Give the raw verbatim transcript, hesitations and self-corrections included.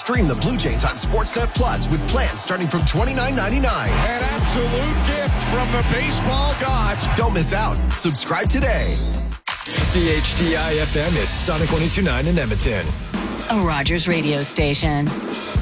Stream the Blue Jays on Sportsnet Plus with plans starting from twenty-nine ninety-nine. An absolute gift from the baseball gods. Don't miss out. Subscribe today. C H D I F M is Sonic one oh two point nine in Edmonton. A Rogers radio station.